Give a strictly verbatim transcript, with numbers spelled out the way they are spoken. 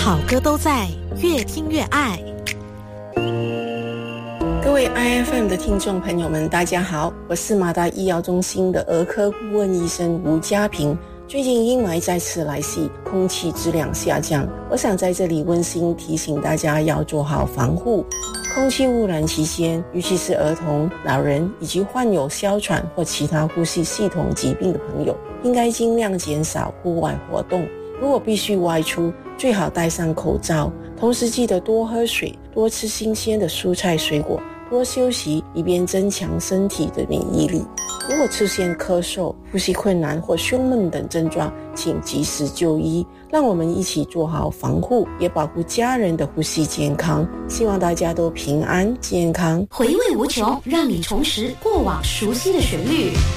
好歌都在，越听越爱。 各位 I F M 的听众朋友们，大家好，我是马大医疗中心的儿科顾问医生吴家平。最近阴霾再次来袭，空气质量下降，我想在这里温馨提醒大家要做好防护。空气污染期间，尤其是儿童、老人以及患有哮喘或其他呼吸系统疾病的朋友，应该尽量减少户外活动。如果必须外出，最好戴上口罩，同时记得多喝水，多吃新鲜的蔬菜水果，多休息，以便增强身体的免疫力。如果出现咳嗽、呼吸困难或胸闷等症状，请及时就医。让我们一起做好防护，也保护家人的呼吸健康。希望大家都平安健康。 回味无穷，让你重拾过往熟悉的旋律。